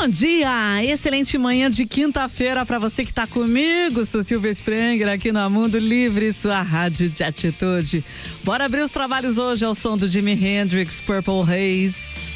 Bom dia, excelente manhã de quinta-feira para você que tá comigo, sou Silvia Sprenger aqui no Mundo Livre, sua rádio de atitude. Bora abrir os trabalhos hoje ao som do Jimi Hendrix, Purple Haze.